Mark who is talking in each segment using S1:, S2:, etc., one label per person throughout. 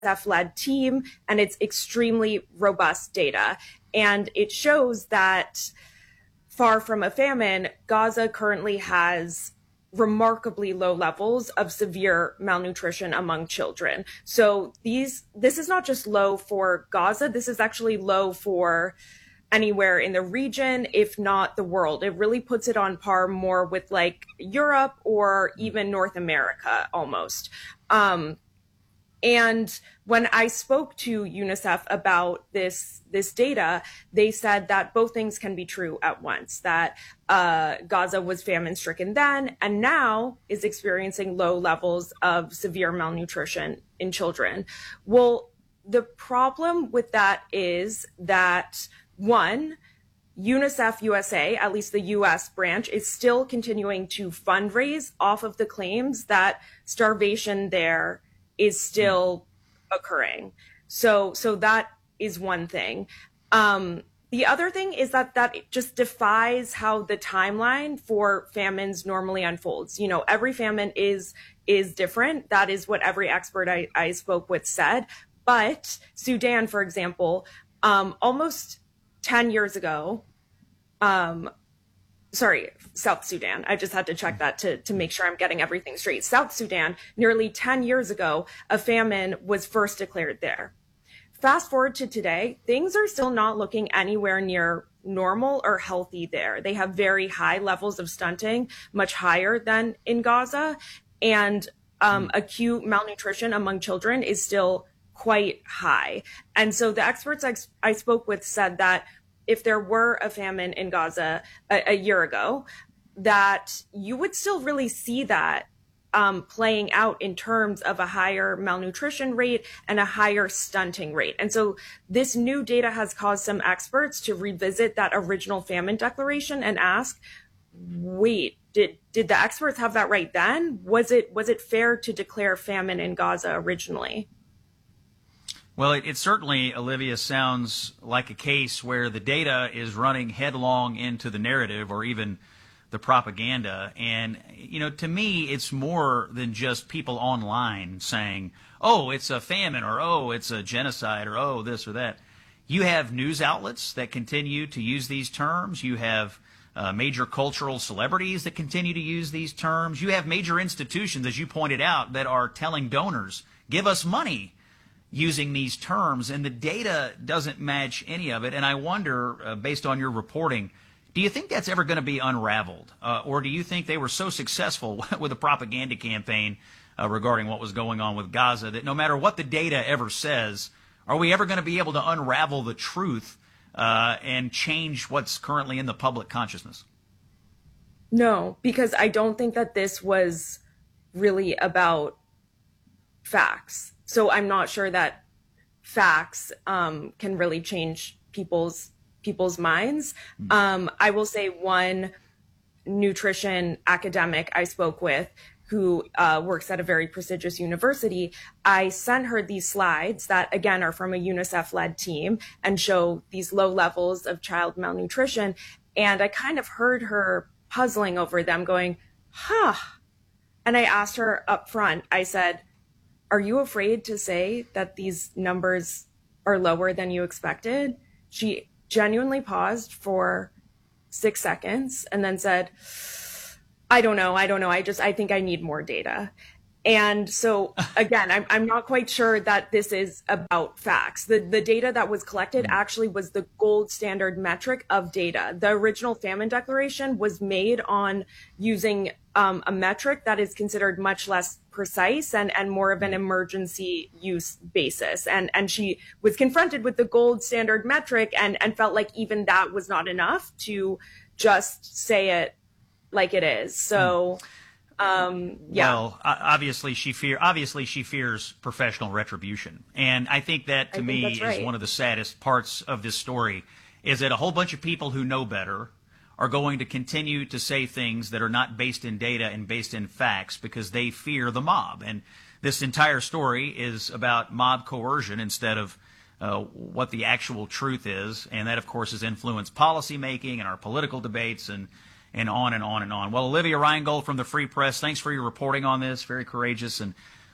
S1: UNICEF-led team, and it's extremely robust data. And it shows that far from a famine, Gaza currently has remarkably low levels of severe malnutrition among children. So this is not just low for Gaza, this is actually low for anywhere in the region, if not the world. It really puts it on par more with like Europe or even North America almost. And when I spoke to UNICEF about this data, they said that both things can be true at once, that Gaza was famine-stricken then and now is experiencing low levels of severe malnutrition in children. Well, the problem with that is that, one, UNICEF USA, at least the US branch, is still continuing to fundraise off of the claims that starvation there is still occurring. So that is one thing. The other thing is that it just defies how the timeline for famines normally unfolds. You know, every famine is different. That is what every expert I spoke with said. But Sudan, for example, almost 10 years ago, South Sudan. I just had to check that to make sure I'm getting everything straight. South Sudan, nearly 10 years ago, a famine was first declared there. Fast forward to today, things are still not looking anywhere near normal or healthy there. They have very high levels of stunting, much higher than in Gaza, and acute malnutrition among children is still quite high. And so the experts I spoke with said that if there were a famine in Gaza a year ago, that you would still really see that playing out in terms of a higher malnutrition rate and a higher stunting rate. And so this new data has caused some experts to revisit that original famine declaration and ask, wait, did the experts have that right then? Was it fair to declare famine in Gaza originally?
S2: Well, it certainly, Olivia, sounds like a case where the data is running headlong into the narrative or even the propaganda. And, you know, to me, it's more than just people online saying, oh, it's a famine, or oh, it's a genocide, or oh, this or that. You have news outlets that continue to use these terms. You have major cultural celebrities that continue to use these terms. You have major institutions, as you pointed out, that are telling donors, give us money, using these terms, and the data doesn't match any of it. And I wonder, based on your reporting, do you think that's ever going to be unraveled? Or do you think they were so successful with a propaganda campaign regarding what was going on with Gaza that no matter what the data ever says, are we ever going to be able to unravel the truth and change what's currently in the public consciousness?
S1: No, because I don't think that this was really about facts. So I'm not sure that facts can really change people's minds. I will say one nutrition academic I spoke with who works at a very prestigious university, I sent her these slides that, again, are from a UNICEF-led team and show these low levels of child malnutrition. And I kind of heard her puzzling over them going, huh. And I asked her up front, I said, are you afraid to say that these numbers are lower than you expected? She genuinely paused for 6 seconds and then said, I don't know. I think I need more data. And so, again, I'm not quite sure that this is about facts. The data that was collected actually was the gold standard metric of data. The original famine declaration was made on using a metric that is considered much less precise and more of an emergency use basis. And she was confronted with the gold standard metric and felt like even that was not enough to just say it like it is. So... yeah.
S2: Well, obviously she fears professional retribution, and I think that to me is one of the saddest parts of this story, is that a whole bunch of people who know better are going to continue to say things that are not based in data and based in facts because they fear the mob. And this entire story is about mob coercion instead of what the actual truth is, and that, of course, has influenced policymaking and our political debates and on and on and on. Well, Olivia Reingold from the Free Press, thanks for your reporting on this. Very courageous, and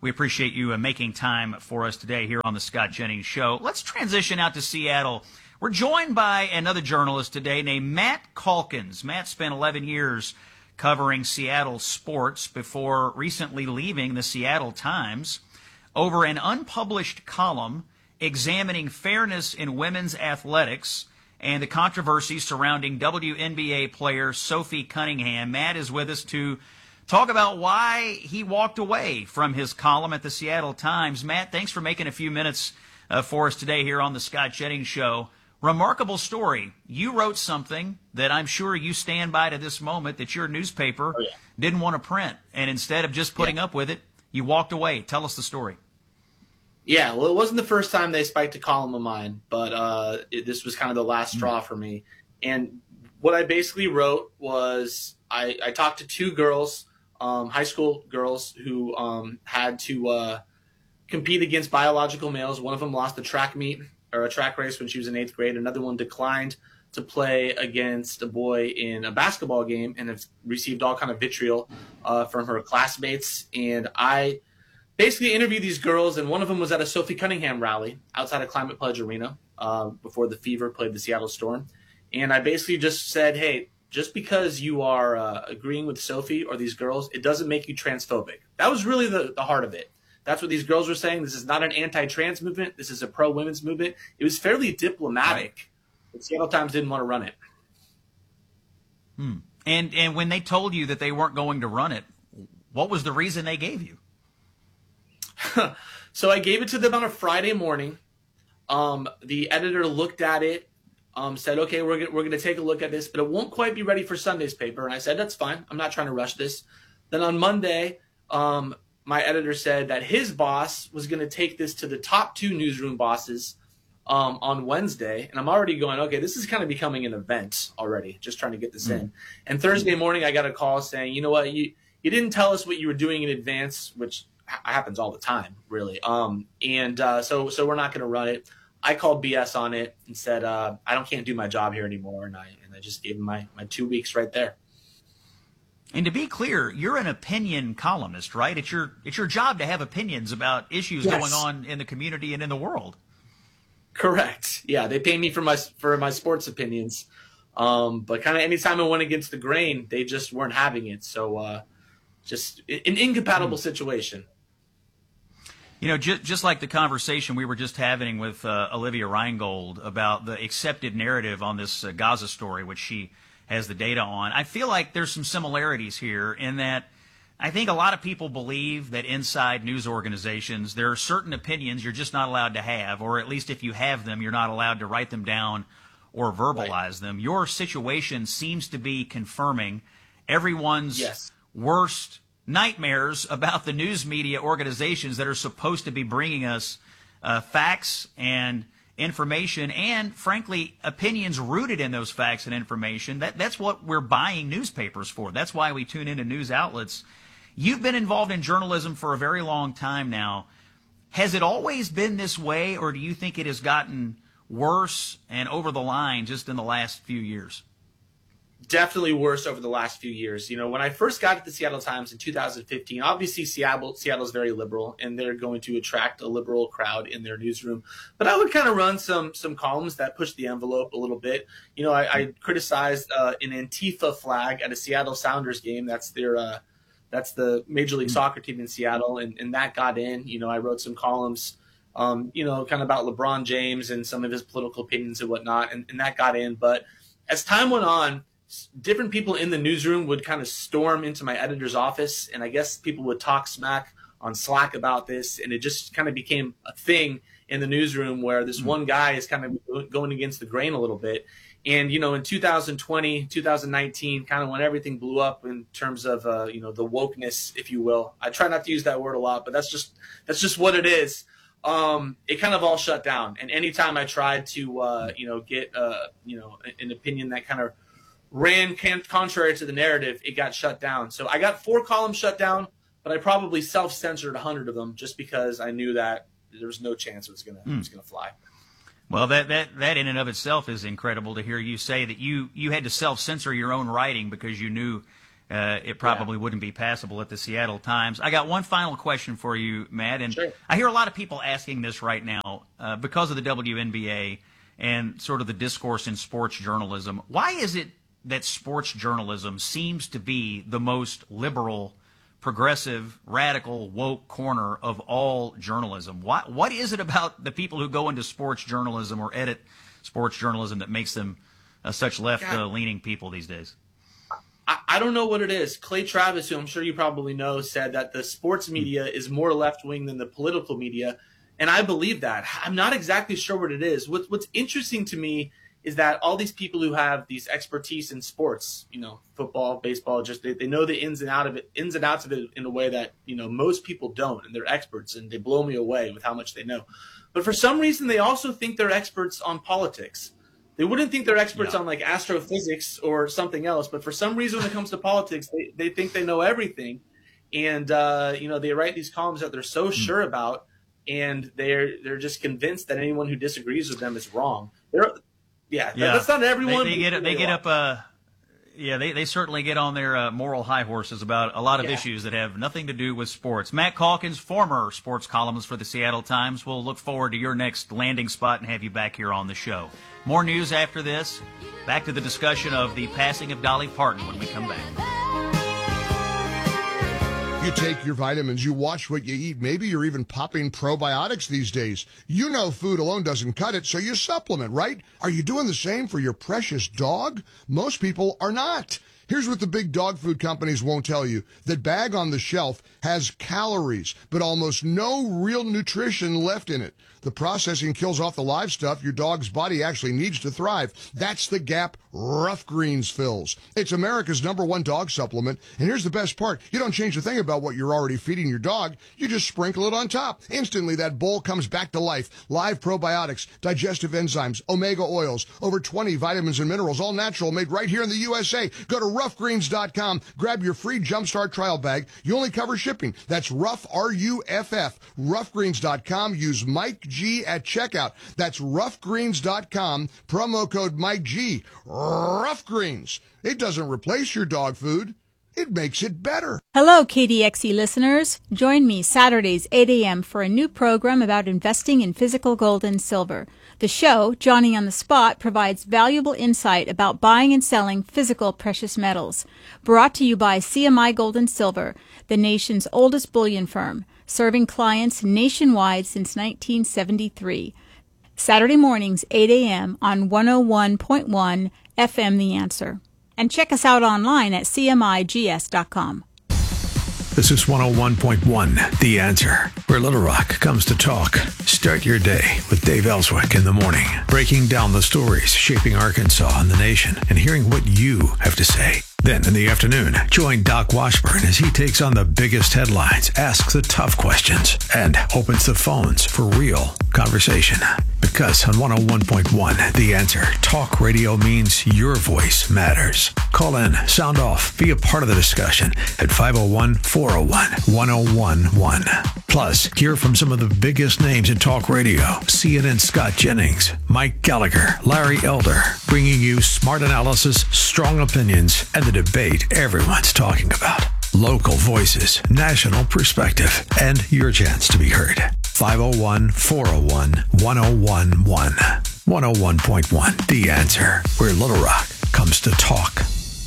S2: We appreciate you making time for us today here on the Scott Jennings Show. Let's transition out to Seattle. We're joined by another journalist today named Matt Calkins. Matt spent 11 years covering Seattle sports before recently leaving the Seattle Times over an unpublished column examining fairness in women's athletics and the controversy surrounding WNBA player Sophie Cunningham. Matt is with us to talk about why he walked away from his column at the Seattle Times. Matt, thanks for making a few minutes for us today here on the Scott Jennings Show. Remarkable story. You wrote something that I'm sure you stand by to this moment that your newspaper didn't want to print, and instead of just putting up with it, you walked away. Tell us the story.
S3: Yeah, well, it wasn't the first time they spiked a column of mine, but this was kind of the last straw for me. And what I basically wrote was I talked to two girls, high school girls, who had to compete against biological males. One of them lost a track meet or a track race when she was in 8th grade. Another one declined to play against a boy in a basketball game and has received all kind of vitriol from her classmates. And I basically interviewed these girls, and one of them was at a Sophie Cunningham rally outside of Climate Pledge Arena before the Fever played the Seattle Storm. And I basically just said, hey, just because you are agreeing with Sophie or these girls, it doesn't make you transphobic. That was really the heart of it. That's what these girls were saying. This is not an anti-trans movement. This is a pro-women's movement. It was fairly diplomatic. Right. The Seattle Times didn't want to run it.
S2: And when they told you that they weren't going to run it, what was the reason they gave you?
S3: So I gave it to them on a Friday morning. The editor looked at it, said, okay, we're going to take a look at this, but it won't quite be ready for Sunday's paper. And I said, that's fine. I'm not trying to rush this. Then on Monday, my editor said that his boss was going to take this to the top 2 newsroom bosses on Wednesday. And I'm already going, okay, this is kind of becoming an event already, just trying to get this in. And Thursday morning, I got a call saying, you know what, you didn't tell us what you were doing in advance, which happens all the time, really. So we're not going to run it. I called BS on it and said, can't do my job here anymore. And I just gave him my 2 weeks right there.
S2: And to be clear, you're an opinion columnist, right? It's your job to have opinions about issues going on in the community and in the world. Correct.
S3: Yeah, they pay me for my sports opinions. But kind of anytime I went against the grain, they just weren't having it. So just an incompatible situation.
S2: You know, just like the conversation we were just having with Olivia Reingold about the accepted narrative on this Gaza story, which she has the data on, I feel like there's some similarities here in that I think a lot of people believe that inside news organizations there are certain opinions you're just not allowed to have, or at least if you have them, you're not allowed to write them down or verbalize them. Your situation seems to be confirming everyone's worst nightmares about the news media organizations that are supposed to be bringing us facts and information and, frankly, opinions rooted in those facts and information. That's what we're buying newspapers for. That's why we tune into news outlets. You've been involved in journalism for a very long time now. Has it always been this way, or do you think it has gotten worse and over the line just in the last few years?
S3: Definitely worse over the last few years. You know, when I first got to the Seattle Times in 2015, obviously Seattle's very liberal, and they're going to attract a liberal crowd in their newsroom. But I would kind of run some columns that pushed the envelope a little bit. You know, I criticized an Antifa flag at a Seattle Sounders game. That's the Major League Soccer team in Seattle, and that got in. You know, I wrote some columns, you know, kind of about LeBron James and some of his political opinions and whatnot, and that got in. But as time went on, different people in the newsroom would kind of storm into my editor's office, and I guess people would talk smack on Slack about this, and it just kind of became a thing in the newsroom where this one guy is kind of going against the grain a little bit. And, you know, in 2020, 2019, kind of when everything blew up in terms of, you know, the wokeness, if you will, I try not to use that word a lot, but that's just what it is. It kind of all shut down. And anytime I tried to, you know, get, you know, an opinion that kind of ran contrary to the narrative, it got shut down. So I got 4 columns shut down, but I probably self-censored 100 of them just because I knew that there was no chance it was gonna fly.
S2: Well, that in and of itself is incredible to hear you say that you had to self-censor your own writing because you knew it probably wouldn't be passable at the Seattle Times. I got one final question for you, Matt, and
S3: Sure.
S2: I hear a lot of people asking this right now because of the WNBA and sort of the discourse in sports journalism. Why is it that sports journalism seems to be the most liberal, progressive, radical, woke corner of all journalism? What is it about the people who go into sports journalism or edit sports journalism that makes them such left-leaning people these days?
S3: I don't know what it is. Clay Travis, who I'm sure you probably know, said that the sports media is more left-wing than the political media, and I believe that. I'm not exactly sure what it is. What's interesting to me is that all these people who have these expertise in sports, football, baseball, just they know the ins and outs of it in a way that, most people don't, and they're experts, and they blow me away with how much they know. But for some reason, they also think they're experts on politics. They wouldn't think they're experts on like astrophysics or something else, but for some reason when it comes to politics, they think they know everything. And, they write these columns that they're so sure about, and they're just convinced that anyone who disagrees with them is wrong. That's not everyone.
S2: They certainly get on their moral high horses about a lot of issues that have nothing to do with sports. Matt Calkins, former sports columnist for the Seattle Times, will look forward to your next landing spot and have you back here on the show. More news after this. Back to the discussion of the passing of Dolly Parton when we come back.
S4: You take your vitamins, you watch what you eat. Maybe you're even popping probiotics these days. You know food alone doesn't cut it, so you supplement, right? Are you doing the same for your precious dog? Most people are not. Here's what the big dog food companies won't tell you. That bag on the shelf has calories, but almost no real nutrition left in it. The processing kills off the live stuff your dog's body actually needs to thrive. That's the gap Rough Greens fills. It's America's #1 dog supplement. And here's the best part. You don't change a thing about what you're already feeding your dog. You just sprinkle it on top. Instantly, that bowl comes back to life. Live probiotics, digestive enzymes, omega oils, over 20 vitamins and minerals, all natural, made right here in the USA. Go to roughgreens.com. Grab your free Jumpstart trial bag. You only cover shipping. That's Rough, R-U-F-F. Roughgreens.com. Use Mike G at checkout. That's roughgreens.com. Promo code Mike G. Rough Greens. It doesn't replace your dog food. It makes it better.
S5: Hello, KDXE listeners. Join me Saturdays, 8 a.m. for a new program about investing in physical gold and silver. The show, Johnny on the Spot, provides valuable insight about buying and selling physical precious metals. Brought to you by CMI Gold and Silver, the nation's oldest bullion firm, serving clients nationwide since 1973. Saturday mornings, 8 a.m. on 101.1 FM The Answer. And check us out online at cmigs.com.
S6: This is 101.1 The Answer, where Little Rock comes to talk. Start your day with Dave Ellswick in the morning, breaking down the stories shaping Arkansas and the nation and hearing what you have to say. Then in the afternoon, join Doc Washburn as he takes on the biggest headlines, asks the tough questions, and opens the phones for real conversation. Because on 101.1 The Answer, talk radio means your voice matters. Call in, sound off, be a part of the discussion at 501-401-1011. Plus, hear from some of the biggest names in talk radio. CNN Scott Jennings, Mike Gallagher, Larry Elder, bringing you smart analysis, strong opinions, and the debate everyone's talking about. Local voices, national perspective, and your chance to be heard. 501-401-1011. 101.1 The Answer, where Little Rock comes to talk.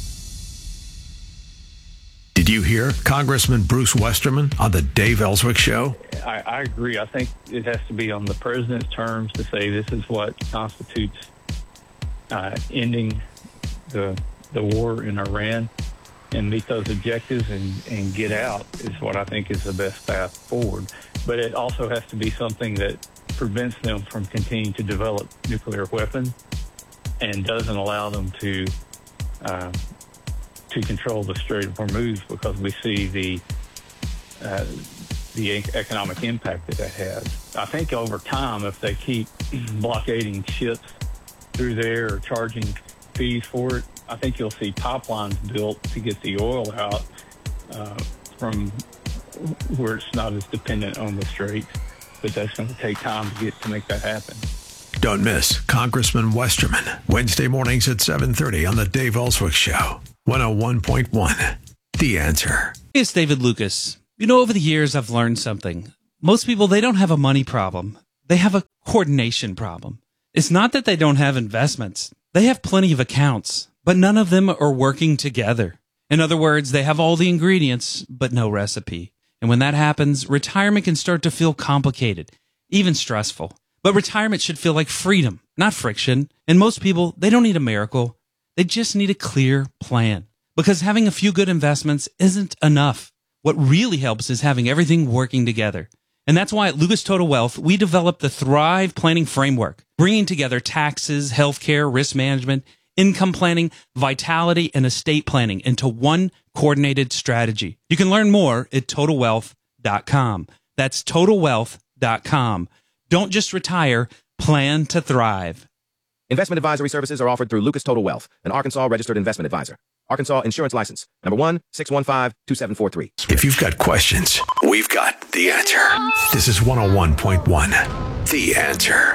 S6: Did you hear Congressman Bruce Westerman on the Dave Ellswick Show?
S7: I agree. I think it has to be on the president's terms to say this is what constitutes ending the war in Iran and meet those objectives and get out is what I think is the best path forward. But it also has to be something that prevents them from continuing to develop nuclear weapons and doesn't allow them to control the Strait of Hormuz, because we see the economic impact that has. I think over time, if they keep blockading ships through there or charging fees for it, I think you'll see pipelines built to get the oil out from where it's not as dependent on the strait. But that's going to take time to make that happen.
S6: Don't miss Congressman Westerman, Wednesday mornings at 7:30 on the Dave Ellswick Show. 101.1 The Answer.
S8: It's David Lucas. You know, over the years, I've learned something. Most people, they don't have a money problem. They have a coordination problem. It's not that they don't have investments. They have plenty of accounts, but none of them are working together. In other words, they have all the ingredients, but no recipe. And when that happens, retirement can start to feel complicated, even stressful. But retirement should feel like freedom, not friction. And most people, they don't need a miracle. They just need a clear plan. Because having a few good investments isn't enough. What really helps is having everything working together. And that's why at Lucas Total Wealth, we developed the Thrive Planning Framework, bringing together taxes, healthcare, risk management, income planning, vitality, and estate planning into one coordinated strategy. You can learn more at TotalWealth.com. That's TotalWealth.com. Don't just retire, plan to thrive.
S9: Investment advisory services are offered through Lucas Total Wealth, an Arkansas registered investment advisor. Arkansas Insurance License, number 1-615-2743.
S6: If you've got questions, we've got the answer. This is 101.1 The Answer.